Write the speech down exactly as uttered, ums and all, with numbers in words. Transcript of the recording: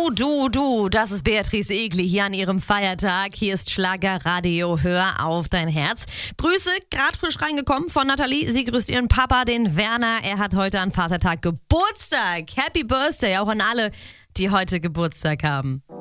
Du, du, du, das ist Beatrice Egli hier an ihrem Feiertag. Hier ist Schlagerradio, hör auf dein Herz. Grüße, gerade frisch reingekommen von Nathalie. Sie grüßt ihren Papa, den Werner. Er hat heute an Vatertag Geburtstag. Happy Birthday auch an alle, die heute Geburtstag haben.